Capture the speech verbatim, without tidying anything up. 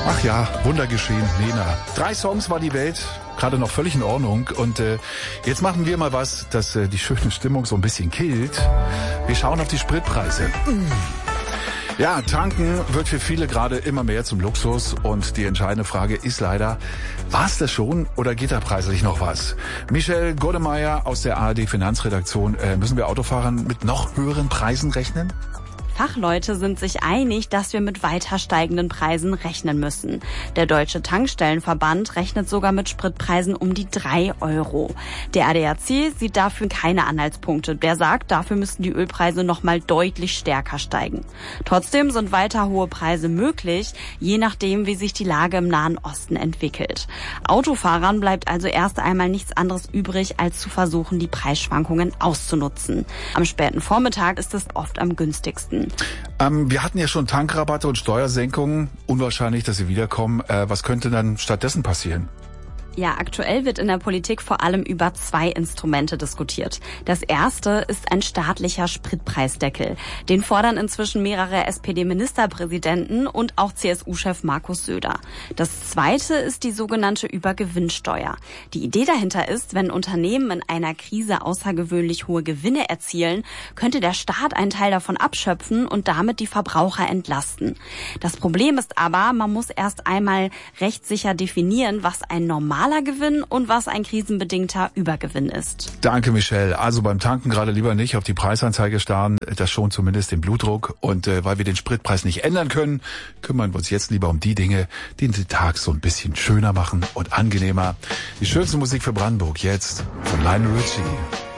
Ach ja, Wundergeschehen, Nena. Drei Songs war die Welt, gerade noch völlig in Ordnung. Und äh, jetzt machen wir mal was, das äh, die schöne Stimmung so ein bisschen killt. Wir schauen auf die Spritpreise. Ja, tanken wird für viele gerade immer mehr zum Luxus. Und die entscheidende Frage ist leider, war's das schon oder geht da preislich noch was? Michelle Godemeyer aus der A R D Finanzredaktion, äh, müssen wir Autofahrern mit noch höheren Preisen rechnen? Fachleute sind sich einig, dass wir mit weiter steigenden Preisen rechnen müssen. Der Deutsche Tankstellenverband rechnet sogar mit Spritpreisen um die drei Euro. Der A D A C sieht dafür keine Anhaltspunkte. Der sagt, dafür müssten die Ölpreise noch mal deutlich stärker steigen. Trotzdem sind weiter hohe Preise möglich, je nachdem, wie sich die Lage im Nahen Osten entwickelt. Autofahrern bleibt also erst einmal nichts anderes übrig, als zu versuchen, die Preisschwankungen auszunutzen. Am späten Vormittag ist es oft am günstigsten. Ähm, wir hatten ja schon Tankrabatte und Steuersenkungen. Unwahrscheinlich, dass sie wiederkommen. Äh, was könnte dann stattdessen passieren? Ja, aktuell wird in der Politik vor allem über zwei Instrumente diskutiert. Das erste ist ein staatlicher Spritpreisdeckel. Den fordern inzwischen mehrere S P D-Ministerpräsidenten und auch C S U-Chef Markus Söder. Das zweite ist die sogenannte Übergewinnsteuer. Die Idee dahinter ist, wenn Unternehmen in einer Krise außergewöhnlich hohe Gewinne erzielen, könnte der Staat einen Teil davon abschöpfen und damit die Verbraucher entlasten. Das Problem ist aber, man muss erst einmal rechtssicher definieren, was ein normaler Gewinn und was ein krisenbedingter Übergewinn ist. Danke, Michelle. Also beim Tanken gerade lieber nicht auf die Preisanzeige starren. Das schont zumindest den Blutdruck. Und äh, weil wir den Spritpreis nicht ändern können, kümmern wir uns jetzt lieber um die Dinge, die den Tag so ein bisschen schöner machen und angenehmer. Die schönste Musik für Brandenburg jetzt von Lionel Richie.